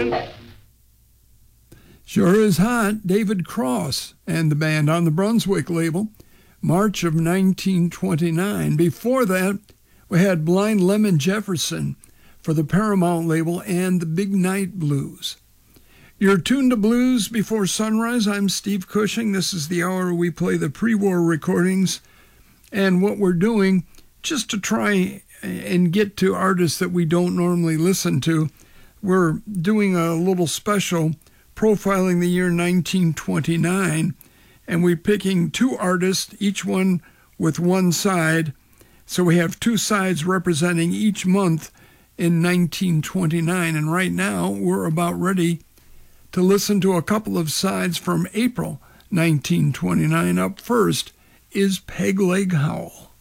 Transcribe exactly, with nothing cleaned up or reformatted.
again. Sure is hot. David Cross and the band on the Brunswick label, March of nineteen twenty-nine. Before that, we had Blind Lemon Jefferson for the Paramount label and the Big Night Blues. You're tuned to Blues Before Sunrise. I'm Steve Cushing. This is the hour we play the pre-war recordings and what we're doing just to try and get to artists that we don't normally listen to. We're doing a little special profiling the year nineteen twenty-nine, and we're picking two artists, each one with one side. So we have two sides representing each month in nineteen twenty-nine, and right now we're about ready to listen to a couple of sides from April nineteen twenty-nine. Up first is Peg Leg Howl.